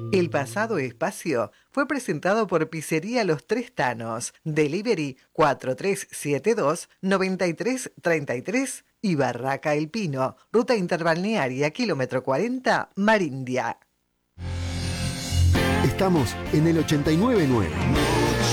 El pasado espacio fue presentado por Pizzería Los Tres Tanos, Delivery 4372-9333 y Barraca El Pino, Ruta Interbalnearia, kilómetro 40, Marindia. Estamos en el 89.9.